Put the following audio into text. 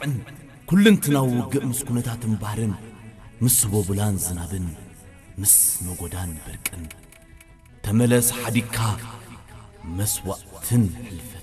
መጥዕን ኩልንትናው ውግእ ምስ ኩነታትን ባህርን ምስ ቦቡላን ዝናብን ምስ መጎዳን በርቅን ተመለስ ሓዲካ መስዋዕትን ሕልፍን